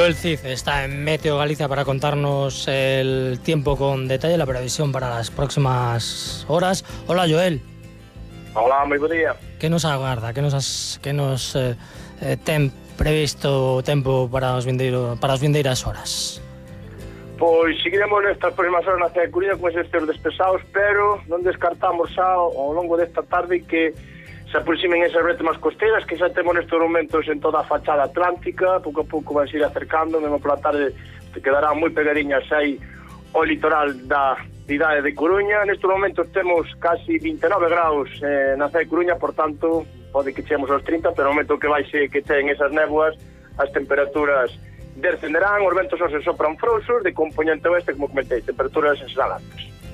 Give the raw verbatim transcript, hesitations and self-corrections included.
Joel Cid está en Meteo Galicia para contarnos el tiempo con detalle, la previsión para las próximas horas. Hola, Joel. Hola, moi bo día. Que nos agarda? Que nos, as, que nos eh, eh, ten previsto o tempo para os vindeiro, para as vindeiras horas? Pois seguiremos nestas próximas horas na cidade de Coruña con eses teos despesados, pero non descartamos xa ao longo desta tarde que se aproximen esas rétimas costeiras que xa temos nestes momentos en toda a fachada atlántica. Pouco a pouco van a ir acercando, mesmo pola tarde te quedarán moi pegadiñas aí ao litoral da cidade de Coruña. Nestes momentos temos casi vinte e nove graus eh, na cidade de Coruña, por tanto pode que cheguemos aos trinta, pero no momento que vai ser que cheguen esas néboas, as temperaturas descenderán, os ventos se sopran frouxos de componente oeste, como comentei, temperaturas exhalantes.